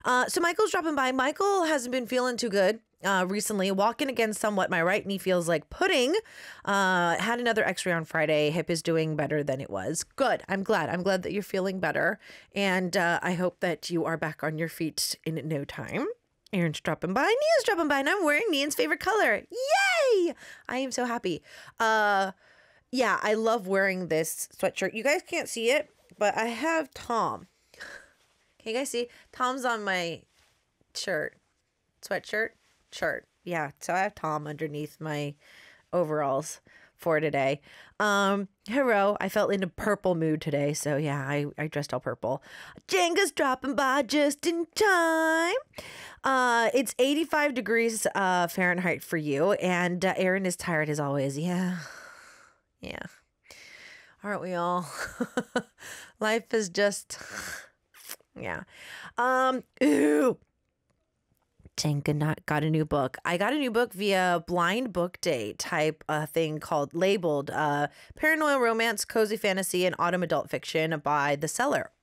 So Michael's dropping by. Michael hasn't been feeling too good recently. Walking again somewhat. My right knee feels like pudding. Had another x-ray on Friday. Hip is doing better than it was. Good. I'm glad. I'm glad that you're feeling better. And I hope that you are back on your feet in no time. Aaron's dropping by. Nia's dropping by. And I'm wearing Nian's favorite color. Yay! I am so happy. Yeah, I love wearing this sweatshirt. You guys can't see it, but I have Tom. Can you guys see? Tom's on my shirt. Sweatshirt? Shirt. Yeah, so I have Tom underneath my overalls for today. Hello. I felt in a purple mood today, so yeah, I dressed all purple. Jenga's dropping by just in time. It's 85 degrees Fahrenheit for you, and Aaron is tired as always. Yeah. Yeah. Aren't we all? Life is just... Yeah. Ooh. Jenga got a new book. I got a new book via blind book date type thing called labeled Paranoid Romance, Cozy Fantasy, and Autumn Adult Fiction by The Seller.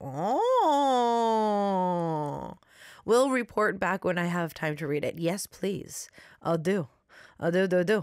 Oh. Will report back when I have time to read it. Yes, please. I'll do. And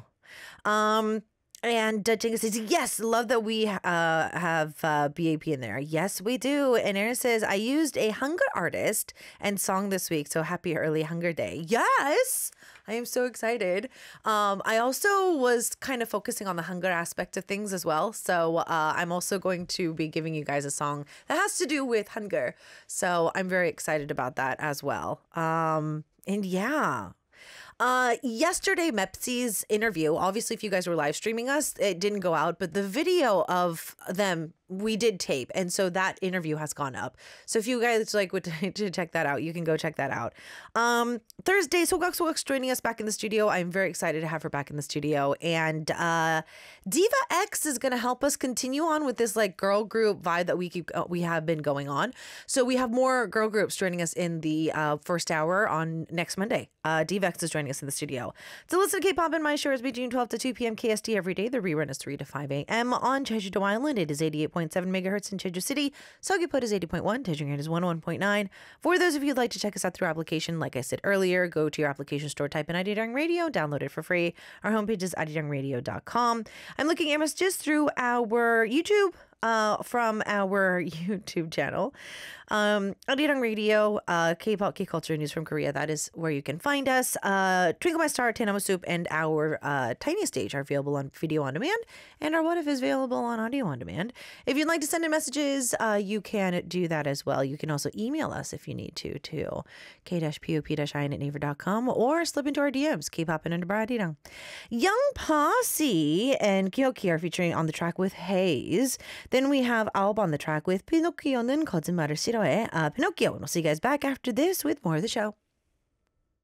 Jenga says, yes, love that we have BAP in there. Yes, we do. And Aaron says, I used a hunger artist and song this week. So happy early Hunger Day. Yes, I am so excited. I also was kind of focusing on the hunger aspect of things as well. So I'm also going to be giving you guys a song that has to do with hunger. So I'm very excited about that as well. And yeah. Yesterday, Mepsi's interview, obviously, if you guys were live streaming us, it didn't go out, but the video of them, we did tape. And so that interview has gone up. So if you guys would to check that out, you can go check that out. Thursday, Sogak's joining us back in the studio. I'm very excited to have her back in the studio. And Diva X is going to help us continue on with this like girl group vibe that we have been going on. So we have more girl groups joining us in the first hour on next Monday. Diva X is joining us in the studio. So listen to K-Pop in My Show is between 12 to 2 p.m. KST every day. The rerun is 3 to 5 a.m. on Jeju-do Island. It is 88.7 megahertz in Jeju City. Sogiput is 80.1. Daejeon is 101.9. For those of you who'd like to check us out through application, like I said earlier, go to your application store, type in Arirang Radio, download it for free. Our homepage is arirangradio.com. I'm looking at messages through our YouTube. From our YouTube channel, Arirang Radio, K-pop, K-culture news from Korea. That is where you can find us. Twinkle My Star, Tanamo Soup, and our Tiny Stage are available on video on demand, and our What If is available on audio on demand. If you'd like to send in messages, you can do that as well. You can also email us if you need to k-pop-in@naver.com or slip into our DMs, K-pop and underbar Arirang. Young Posse and Kyoki are featuring on the track with Haze. Then we have Aob on the track with 피노키오는 거짓말을 싫어해. Pinocchio. And we'll see you guys back after this with more of the show.